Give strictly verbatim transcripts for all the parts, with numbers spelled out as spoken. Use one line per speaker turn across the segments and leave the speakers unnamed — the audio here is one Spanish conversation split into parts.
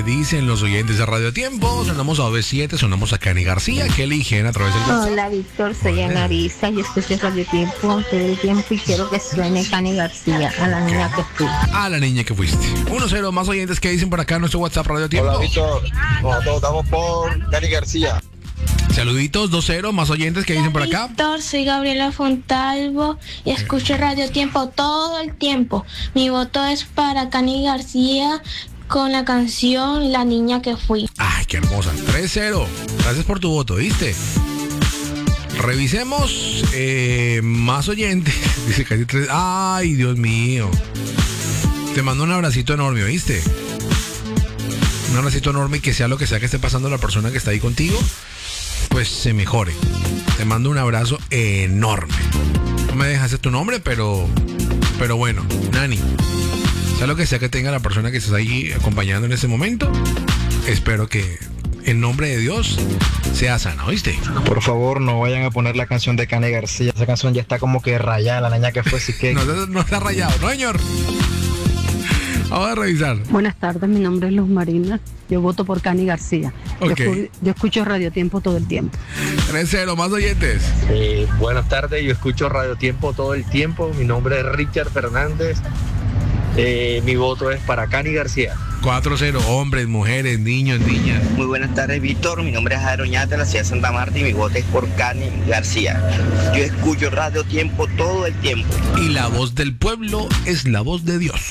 ¿Qué dicen los oyentes de Radio Tiempo? Sonamos a O B siete, sonamos a Cani García. ¿Qué eligen a través del WhatsApp?
Hola, Víctor, soy Ana Arisa y escucho Radio Tiempo todo el tiempo y quiero que suene Cani García, a la niña que fui.
A la niña que fuiste. uno cero, más oyentes que dicen por acá en nuestro WhatsApp Radio Tiempo.
Hola, Víctor. Nosotros estamos por Cani García.
Saluditos, dos cero, más oyentes que dicen por acá.
Víctor, soy Gabriela Fontalvo y escucho Radio Tiempo todo el tiempo. Mi voto es para Cani García con la canción La Niña que Fui.
Ay, qué hermosa. tres cero. Gracias por tu voto, ¿viste? Revisemos eh, más oyentes. Dice casi tres. Ay, Dios mío. Te mando un abracito enorme, ¿oíste? Un abracito enorme y que sea lo que sea que esté pasando la persona que está ahí contigo, pues se mejore. Te mando un abrazo enorme. No me dejaste tu nombre, pero pero bueno, Nani, sea lo que sea que tenga la persona que estás ahí acompañando en este momento, espero que en nombre de Dios sea sana, ¿oíste?
Por favor, no vayan a poner la canción de Cani García. Esa canción ya está como que rayada, la niña que fue, así que...
no, no está rayado, ¿no, señor? Vamos a revisar.
Buenas tardes, mi nombre es Luz Marina. Yo voto por Cani García.
Okay.
Yo, escu- yo escucho Radio Tiempo todo el tiempo.
tres cero, más oyentes.
Eh, buenas tardes, yo escucho Radio Tiempo todo el tiempo. Mi nombre es Richard Fernández. Eh, mi voto es para Cani García.
cuatro cero, hombres, mujeres, niños, niñas.
Muy buenas tardes, Víctor. Mi nombre es Jairo Ñate, de la ciudad de Santa Marta, y mi voto es por Cani García. Yo escucho Radio Tiempo todo el tiempo.
Y la voz del pueblo es la voz de Dios.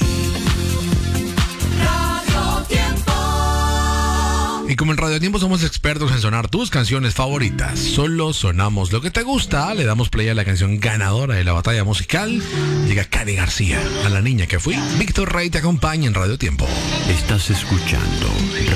Y como en Radio Tiempo somos expertos en sonar tus canciones favoritas, solo sonamos lo que te gusta, le damos play a la canción ganadora de la batalla musical. Llega Cani García, a la niña que fui. Víctor Rey te acompaña en Radio Tiempo.
Estás escuchando